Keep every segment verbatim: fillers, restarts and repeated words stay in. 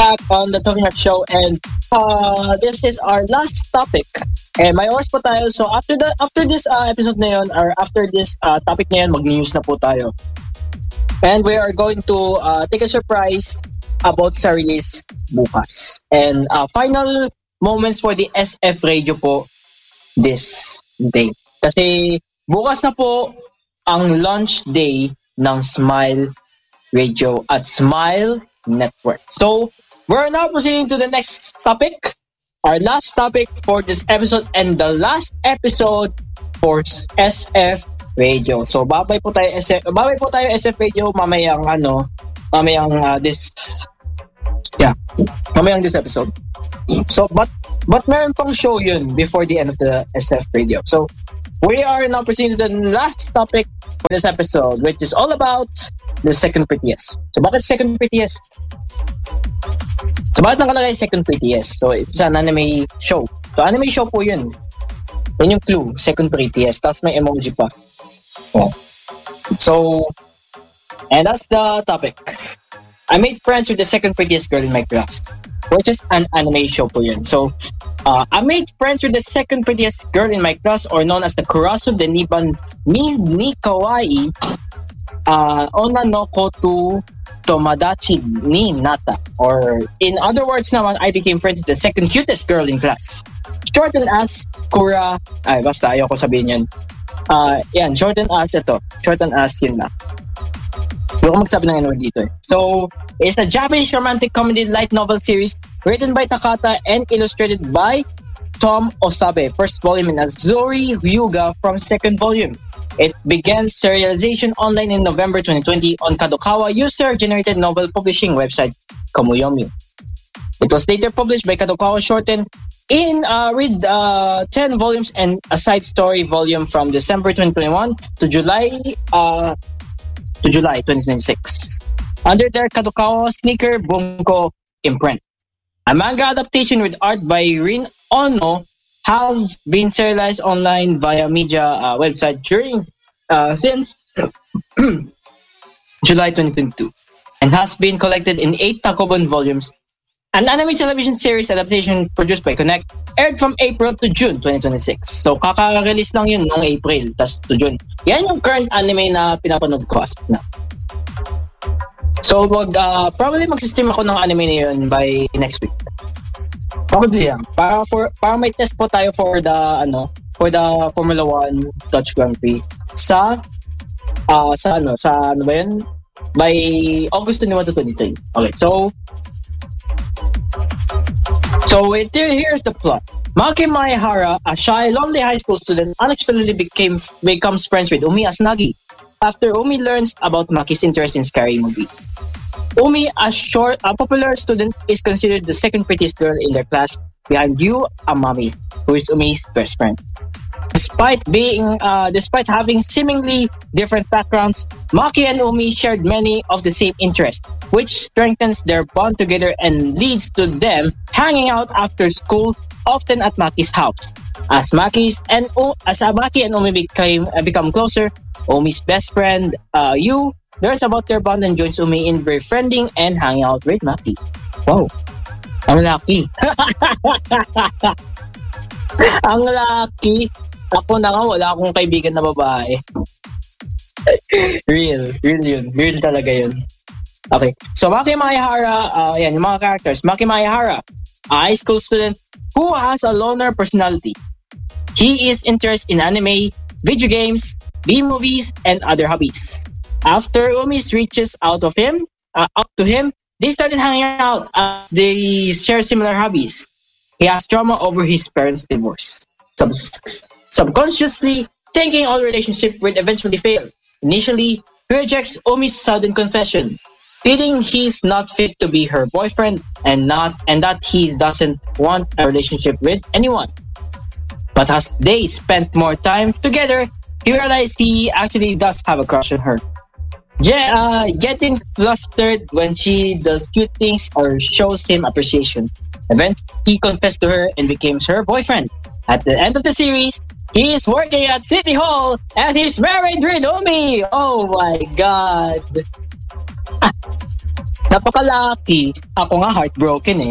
back on the Talking Heart Show, and uh, this is our last topic. And may oras pa tayo. So after the after this uh, episode na yun, or after this uh, topic na yun, mag-news na po tayo. And we are going to uh, take a surprise about sa release bukas. And uh, final moments for the S F Radio po this day. Kasi bukas na po ang launch day ng Smile Radio at Smile Network. So, we're now proceeding to the next topic. Our last topic for this episode and the last episode for S F Radio. So, babay po tayo S F, babay po tayo S F Radio mamayang ano, mamayang uh, this yeah, mamayang this episode. So, but but meron pang show yun before the end of the S F Radio. So, we are now proceeding to the last topic for this episode, which is all about the second prettiest. So, bakit second prettiest? So, bakit nakalagay second prettiest? So, it's an anime show. So, anime show po yun. Yun yung clue, second prettiest. Tapos may emoji pa. Oh. So, and that's the topic. I made friends with the second prettiest girl in my class, which is an anime show po yun. So, uh, I made friends with the second prettiest girl in my class, or known as the Kurasu de Niban ni, ni Kawaii uh, Ona no Koto Tomadachi ni Nata. Or in other words naman, I became friends with the second cutest girl in class. Shortened as Kura... Ay, basta ayoko sabihin yun. Uh, yan, shortened as ito. Shortened as yun na. Ayoko magsabi ng N-word dito eh. So, it's a Japanese romantic comedy light novel series written by Takata and illustrated by Tom Osabe. First volume in Azuri Hyuga from second volume. It began serialization online in November twenty twenty on Kadokawa user-generated novel publishing website Komuyomi. It was later published by Kadokawa shortened in uh, with uh, ten volumes and a side story volume from December twenty twenty-one to July uh, to July twenty twenty-six under their Kadokawa Sneaker Bunko imprint. A manga adaptation with art by Rin Ono have been serialized online via media uh, website during uh, since July twenty twenty-two and has been collected in eight Takobon volumes. An anime television series adaptation produced by Connect aired from April to June twenty twenty-six. So kaka-release lang yun noong April tas to June. Yan yung current anime na pinapanood ko as na. So wag uh, probably mag-stream ako ng anime na yun by next week. Probably yeah. Para for para may test po tayo for the ano, for the Formula one Dutch Grand Prix sa uh, sa ano, sa ano ba yun? By August twenty-first to twenty-three. Okay, so So it, here's the plot. Maki Maehara, a shy, lonely high school student, unexpectedly became becomes friends with Umi Asanagi after Umi learns about Maki's interest in scary movies. Umi, a short, a popular student, is considered the second prettiest girl in their class behind Yu Amami, who is Umi's best friend. Despite being, uh, despite having seemingly different backgrounds, Maki and Umi shared many of the same interests, which strengthens their bond together and leads to them hanging out after school, often at Maki's house. As Maki's and o- as Maki and Umi became uh, become closer, Umi's best friend uh, Yu learns about their bond and joins Umi in befriending and hanging out with Maki. Wow, ang lucky! Ang lucky! Ako na nga, wala akong kaibigan na babae. Real. Real yun. Real talaga yun. Okay. So, Maki Maehara, uh, yan, yung mga characters. Maki Maehara, a high school student who has a loner personality. He is interested in anime, video games, B-movies, and other hobbies. After Umis reaches out of him, uh, up to him, they started hanging out. Uh, they share similar hobbies. He has trauma over his parents' divorce. Sub- subconsciously thinking all relationship will eventually fail. Initially, he rejects Umi's sudden confession, feeling he's not fit to be her boyfriend and not and that he doesn't want a relationship with anyone. But as they spent more time together, he realized he actually does have a crush on her. Je- uh, getting flustered when she does cute things or shows him appreciation. Eventually, he confessed to her and becomes her boyfriend. At the end of the series, he is working at City Hall and he's married with Umi. Oh my god. Napaka-lucky. Ako nga heartbroken eh.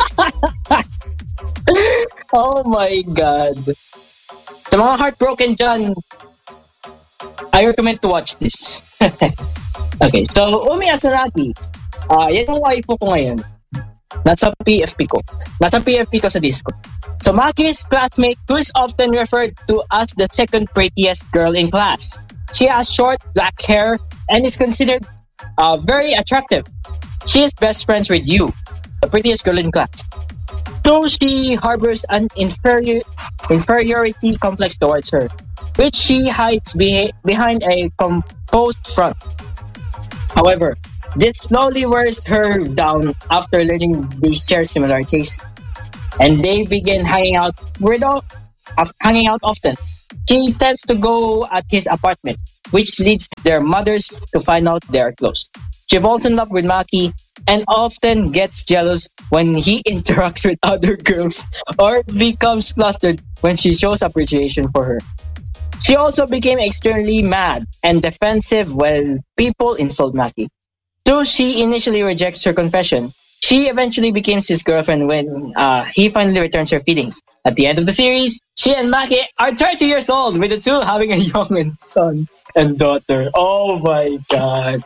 Oh my God. Sa mga heartbroken dyan, I recommend to watch this. Okay, so Umi Asanagi. Ah, yan yung waifu ko ngayon. Nasa P F P ko. Nasa P F P ko sa Discord. So Maki's classmate who is often referred to as the second prettiest girl in class. She has short black hair and is considered uh, very attractive. She is best friends with Yu, the prettiest girl in class. So she harbors an inferior, inferiority complex towards her, which she hides beha- behind a composed front. However, this slowly wears her down after learning they share similar tastes, and they begin hanging out without uh, hanging out often. She tends to go at his apartment, which leads their mothers to find out they are close. She falls in love with Maki and often gets jealous when he interacts with other girls or becomes flustered when she shows appreciation for her. She also became extremely mad and defensive when people insult Maki. Though she initially rejects her confession, she eventually becomes his girlfriend when uh, he finally returns her feelings. At the end of the series, she and Maki are thirty years old, with the two having a young son and daughter. Oh my God.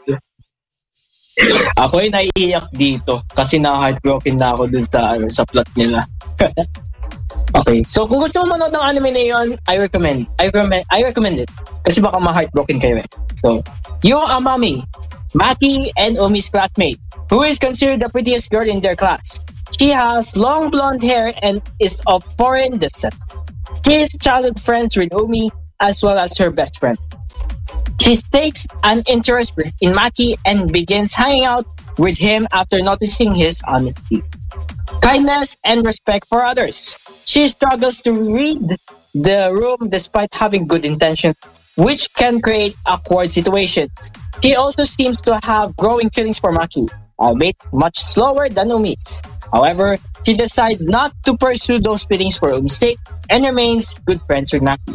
Ako'y naiiyak dito kasi na-heartbroken na ako dun sa, ano, sa plot nila. Okay, so kung gusto mo manood ng anime na yun, I recommend. I recommend, I recommend it. Kasi baka ma-heartbroken kayo eh. So, Yung Amami, Maki and Umi's classmate, who is considered the prettiest girl in their class. She has long blonde hair and is of foreign descent. She is childhood friends with Umi as well as her best friend. She takes an interest in Maki and begins hanging out with him after noticing his honesty, kindness, and respect for others. She struggles to read the room despite having good intentions, which can create awkward situations. She also seems to have growing feelings for Maki, albeit much slower than Umi's. However, she decides not to pursue those feelings for Umi's sake and remains good friends with Maki.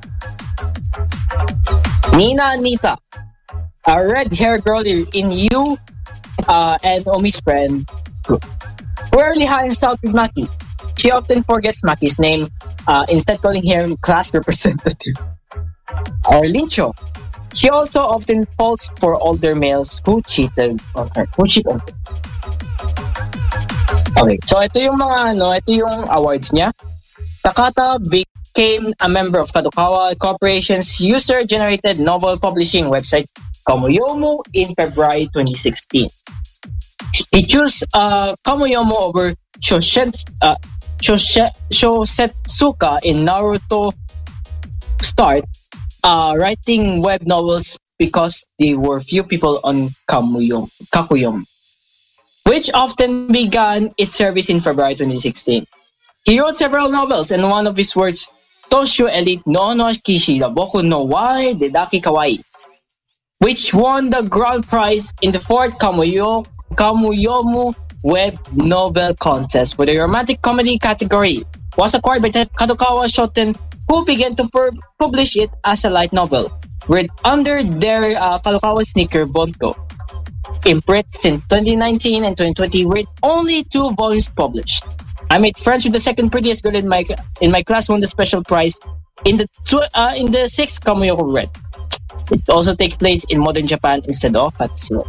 Nina Anita, a red-haired girl in Yu uh, and Umi's friend group, rarely hangs out with Maki. She often forgets Maki's name, uh, instead calling him class representative or Lincho. She also often falls for older males who cheated on her. Who cheat on her. Okay, so ito yung mga ano, ito yung awards niya. Takata became a member of Kadokawa Corporation's user-generated novel publishing website Kamuyomo in February twenty sixteen. He chose uh, Kamuyomo over Shoshet, uh, Shoshet, Shosetsuka in Naruto Start, uh, writing web novels because there were few people on Kamuyom, Kakuyom, which often began its service in February twenty sixteen. He wrote several novels, and one of his works, Toshio Elite no no Kishida Boku no Wai Dedaki Kawaii, which won the grand prize in the fourth Kamuyo, Kamuyomu Web Novel Contest for the romantic comedy category, was acquired by Kadokawa Shoten, who began to per- publish it as a light novel, read under their uh, Kadokawa sneaker Bonko. In print since twenty nineteen and twenty twenty, with only two volumes published. I made friends with the second prettiest girl in my in my class, won the special prize in the tw- uh, in the sixth Kamuyoko Red. It also takes place in modern Japan instead of at Seoul.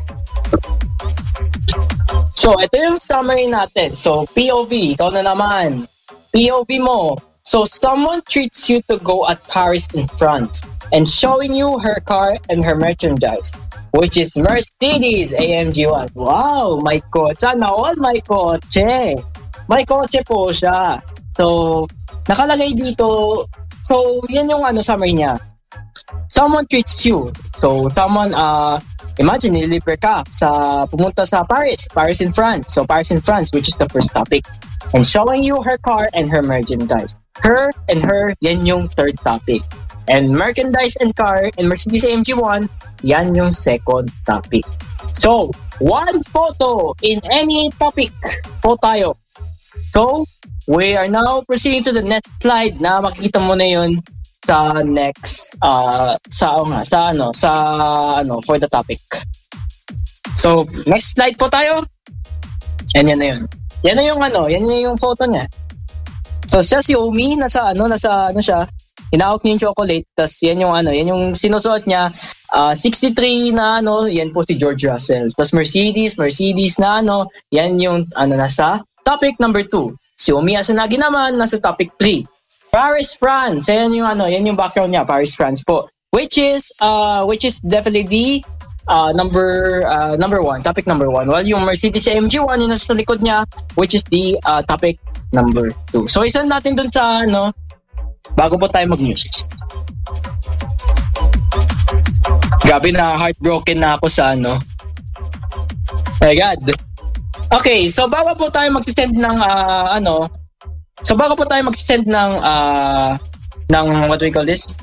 So, ito yung summary natin. So, P O V, ikaw na naman. P O V mo. So, someone treats you to go at Paris in France and showing you her car and her merchandise, which is Mercedes A M G one. Wow, may kotse. Sana all may kotse. May kotse po siya. So, nakalagay dito. So, yan yung ano summary niya. Someone treats you. So, someone, uh, imagine, nililibre ka sa, pumunta sa Paris. Paris in France. So, Paris in France, which is the first topic. And showing you her car and her merchandise. Her and her, yan yung third topic. And merchandise and car and Mercedes A M G one, yan yung second topic. So, one photo in any topic po tayo. So, we are now proceeding to the next slide na makikita mo na yun sa next, uh, sa, nga, sa ano, sa ano, for the topic. So, next slide po tayo. And yan na yun. Yan na yung ano, yan na yung photo niya. So, siya si Omi, nasa ano, nasa ano siya, hinaawak niya yung chocolate, tas yan yung ano, yan yung sinusuot niya, uh, sixty-three na ano, yan po si George Russell. Tas Mercedes, Mercedes na ano, yan yung ano, nasa topic number two. Si Omi Asanagi naman, nasa topic three. Paris, France. Yan yung ano, yan yung background niya, Paris, France po. Which is, uh, which is definitely the uh, number uh, number one, topic number one. Well, yung Mercedes A M G one, yung nasa likod niya, which is the uh, topic number two. So, isa natin dun sa, ano, bago po tayo mag-news. Grabe na, heartbroken na ako sa, ano. My God. Okay, so bago po tayo mag-send ng, uh, ano, so bago po tayo mag-send ng, uh, ng, what do we call this?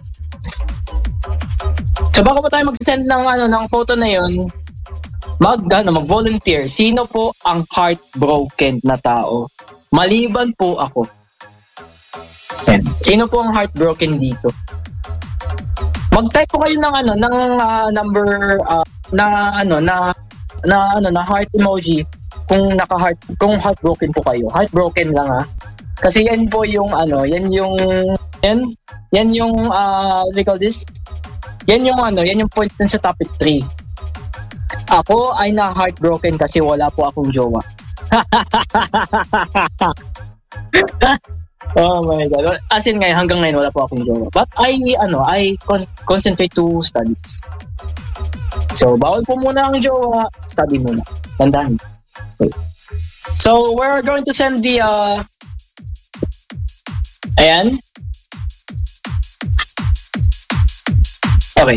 So bago po tayo mag-send ng, ano, ng photo na yun, mag, ano, mag-volunteer. Sino po ang heartbroken na tao? Maliban po ako. Yan. Sino po ang heartbroken dito? Mag-type po kayo ng ano, ng uh, number uh, na ano na na ano na heart emoji kung naka-heart kung heartbroken po kayo. Heartbroken lang ha. Kasi yan po yung ano, yan yung yan yan yung uh, what do you call this? Yan yung ano, yan yung point sa topic three. Ako ay na heartbroken kasi wala po akong jowa. Oh my God. As in ngayon, hanggang ngayon wala po akong jowa. But I, ano, I con- concentrate to studies. So, bawal po muna ang jowa, study muna. Tandaan. Okay. So, we're going to send the, uh, ayan. Okay.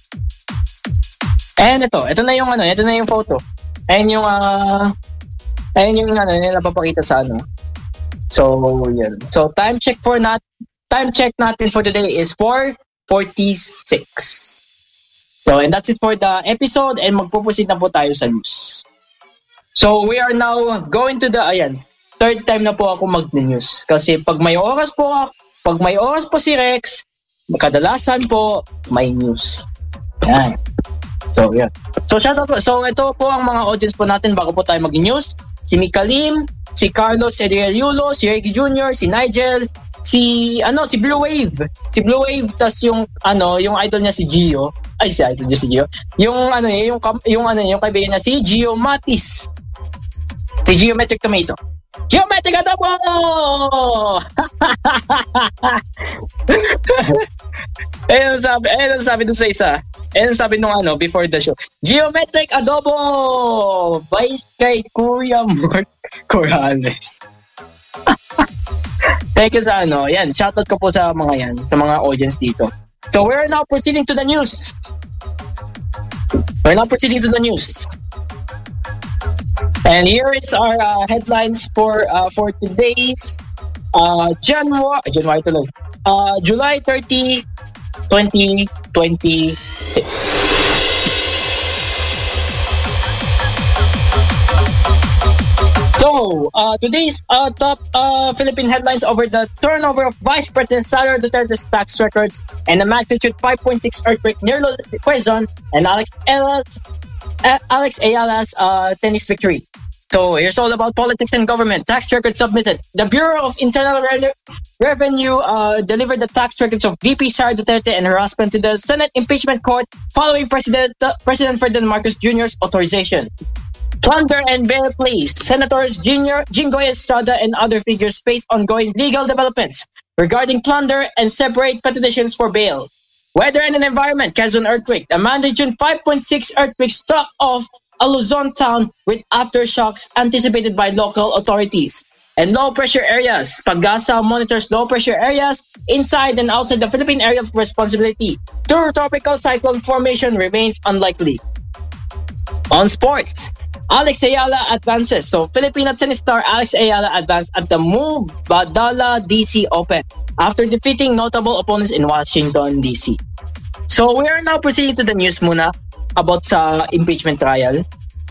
And ito, ito na yung ano, ito na yung photo. Ayan yung, uh, ayan yung ano, yung napapakita sa ano. So, yan. So, time check for nat time check natin for today is four forty-six. So, and that's it for the episode and magpupusit na po tayo sa news. So, we are now going to the, ayan, third time na po ako mag-news. Kasi pag may oras po, pag may oras po si Rex, kadalasan po may news. Yan. So, yan. So, shout out po. So, ito po ang mga audience po natin bago po tayo mag-news. Si Mikalim, si Carlos Edriel Yulo, si Reggie Junior, si Nigel, si ano, si Blue Wave. Si Blue Wave tas yung ano, yung idol niya si Gio. Ay, si idol niya si Gio. Yung ano, yung yung ano, yung kaibigan niya si Gio Matis. Si Geometric Tomato. Geometric Adobo! Ayun sabi, ayun sabi dun sa isa. Ayun sabi nung ano, before the show. Geometric Adobo! Vice kay Kuya Mark Corrales. Thank you sa ano. Yan, shoutout ko po sa mga yan, sa mga audience dito. So we're now proceeding to the news. We're now proceeding to the news. And here is our uh, headlines for uh, for today's uh, January, January tuloy. Uh, July thirtieth, twenty twenty-six. So, uh, today's uh, top uh, Philippine headlines over the turnover of Vice President Sara Duterte's tax records and the magnitude five point six earthquake near Quezon and Alex Ayala's, uh, Alex Ayala's uh, tennis victory. So, here's all about politics and government. Tax records submitted. The Bureau of Internal Re- Revenue uh, delivered the tax records of V P Sara Duterte and her husband to the Senate Impeachment Court following President uh, President Ferdinand Marcos Junior's authorization. Plunder and bail pleas. Senators Junior, Jingoy Estrada and other figures face ongoing legal developments regarding plunder and separate petitions for bail. Weather and environment. Quezon earthquake. The magnitude five point six earthquake struck off a Luzon town with aftershocks anticipated by local authorities. And low pressure areas. Pagasa monitors low pressure areas inside and outside the Philippine area of responsibility. True tropical cyclone formation remains unlikely. On sports, Alex Ayala advances. So, Filipino tennis star Alex Ayala advanced at the Mubadala D C Open after defeating notable opponents in Washington, D C. So, we are now proceeding to the news muna about sa impeachment trial.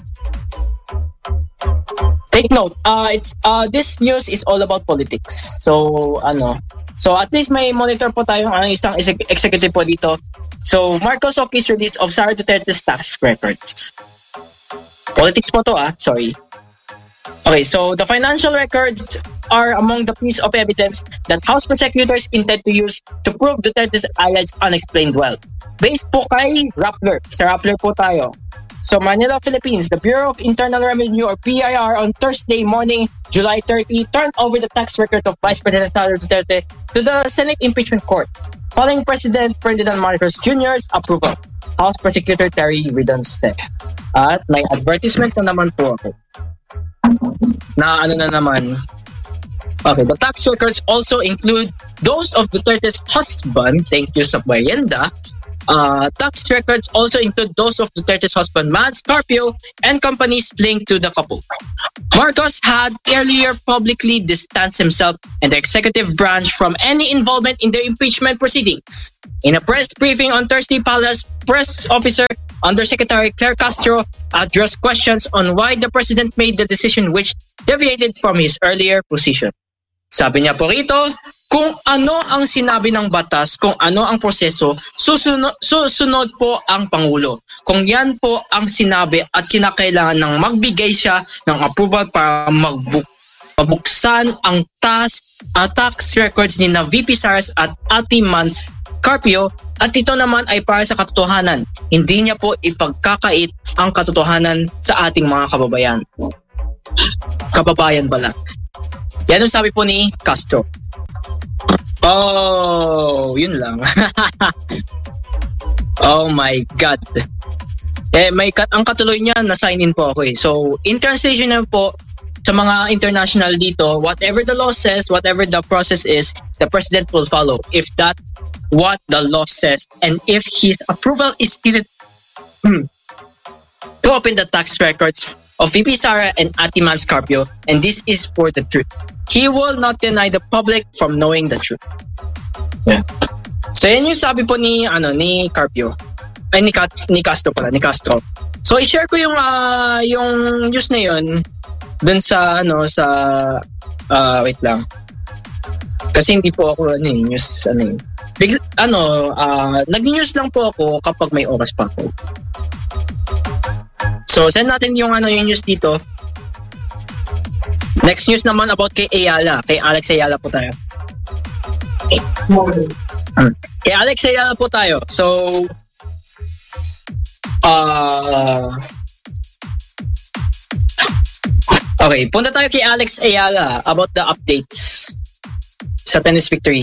Take note, uh, it's uh, this news is all about politics. So, ano, so at least may monitor po tayo ang isang executive po dito. So, Marcos Oki's release of Sara Duterte's tax records. Politics po to ah, sorry. Okay, so the financial records are among the piece of evidence that House prosecutors intend to use to prove Duterte's alleged unexplained wealth. Based po kay Rappler. Sa Rappler po tayo. So Manila, Philippines, the Bureau of Internal Revenue or B I R on Thursday morning, July thirtieth, turned over the tax record of Vice President Sara Duterte to the Senate Impeachment Court, following President Ferdinand Marcos Junior's approval. House Prosecutor Terry Ridon said. At may advertisement na naman po ako. Na ano na naman. Okay, the tax records also include those of Duterte's husband, thank you sa Bayenda. Uh, tax records also include those of Duterte's husband, Mads Carpio, and companies linked to the couple. Marcos had earlier publicly distanced himself and the executive branch from any involvement in the impeachment proceedings. In a press briefing on Thursday, Palace press officer Undersecretary Claire Castro addressed questions on why the president made the decision which deviated from his earlier position. Sabi niya po rito, kung ano ang sinabi ng batas, kung ano ang proseso, susunod, susunod po ang Pangulo. Kung yan po ang sinabi at kinakailangan ng magbigay siya ng approval para magbuk mabuksan ang tax, uh, tax records ni na V P Saras at Ate Mads Carpio, at ito naman ay para sa katotohanan. Hindi niya po ipagkakait ang katotohanan sa ating mga kababayan. Kababayan pala. Yan ang sabi po ni Castro. Oh, yun lang. Oh my God. Eh, may kat ang katuloy niya, na-sign in po ako eh. So, in translation na po, sa mga international dito, whatever the law says, whatever the process is, the president will follow. If that what the law says, and if his approval is needed hmm, to open the tax records of V P Sara and Ate Mads Carpio, and this is for the truth. He will not deny the public from knowing the truth. Yeah. So yan yung sabi po ni ano ni Carpio. Ay ni, ni Castro pala, ni Castro. So i-share ko yung uh, yung news na yun dun sa ano sa uh, wait lang. Kasi hindi po ako ano eh, news ano yun. Big, ano, uh, nag-news lang po ako kapag may oras pa ako. So, send natin yung ano yung news dito. Next news naman about kay Ayala. Kay Alex Ayala po tayo. Kay Alex Ayala po tayo. So, uh, okay, punta tayo kay Alex Ayala about the updates sa tennis victory.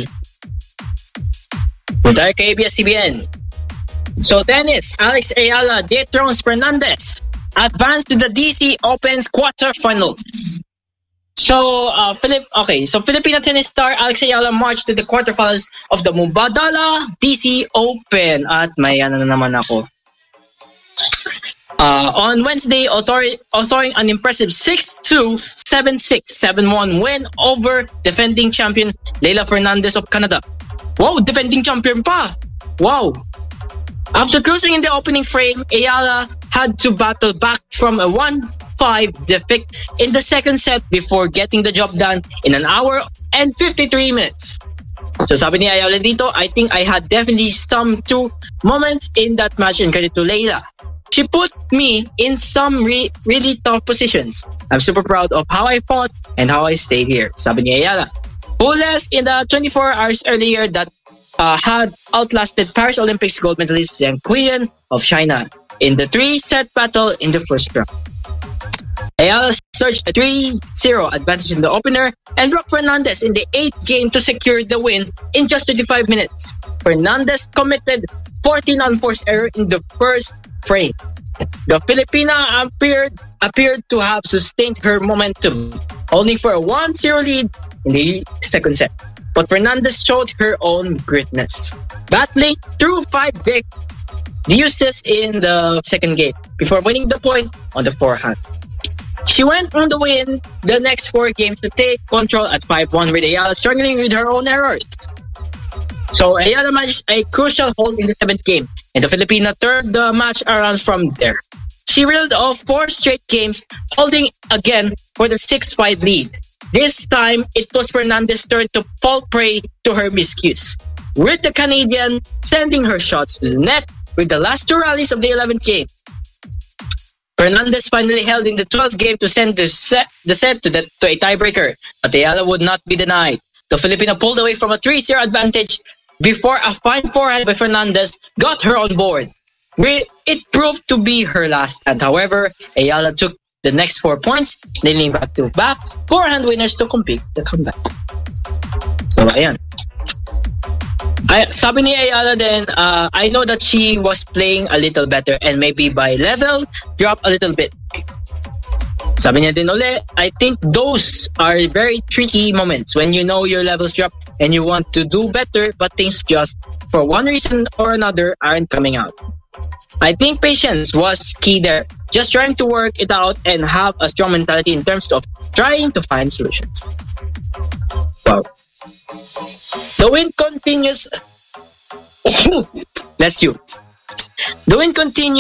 Punta tayo kay A B S C B N. So, tennis, Alex Ayala dethrones Fernandez. Advanced to the D C Open's quarterfinals. So, uh, Philip, okay, so Filipino tennis star Alex Ayala marched to the quarterfinals of the Mubadala D C Open. At may ano na naman ako. Uh, on Wednesday, authoring an impressive six two, seven six, seven one win over defending champion Leylah Fernandez of Canada. Wow, defending champion pa! Wow! After cruising in the opening frame, Ayala had to battle back from a one five defeat in the second set before getting the job done in an hour and fifty-three minutes. So sabi ni Ayala dito, I think I had definitely some two moments in that match and credit to Leylah. She put me in some re- really tough positions. I'm super proud of how I fought and how I stayed here. Sabi ni Ayala. Who less in the twenty-four hours earlier that uh, had outlasted Paris Olympics gold medalist Zheng Qian of China in the three-set battle in the first round. Ayala surged a three zero advantage in the opener and broke Fernandez in the eighth game to secure the win in just twenty-five minutes. Fernandez committed fourteen unforced errors in the first frame. The Filipina appeared appeared to have sustained her momentum, only for a one zero lead in the second set. But Fernandez showed her own greatness, battling through five big deuces in the second game before winning the point on the forehand. She went on the win the next four games to take control at five one with Ayala struggling with her own errors. So Ayala managed a crucial hold in the seventh game, and the Filipina turned the match around from there. She reeled off four straight games, holding again for the six five lead. This time, it was Fernandez's turn to fall prey to her miscues, with the Canadian sending her shots to the net with the last two rallies of the eleventh game. Fernandez finally held in the twelfth game to send the set, the set to, the, to a tiebreaker, but Ayala would not be denied. The Filipino pulled away from a three zero advantage before a fine forehand by Fernandez got her on board. It proved to be her last stand. However, Ayala took the next four points, nailing back to back forehand winners to complete the comeback. So, ayan. I, sabi ni Ayala then, uh, I know that she was playing a little better and maybe by level, drop a little bit. Sabi niya din uli, I think those are very tricky moments when you know your levels drop and you want to do better but things just, for one reason or another, aren't coming out. I think patience was key there. Just trying to work it out and have a strong mentality in terms of trying to find solutions. Wow. The win continues. Bless you. The win continues.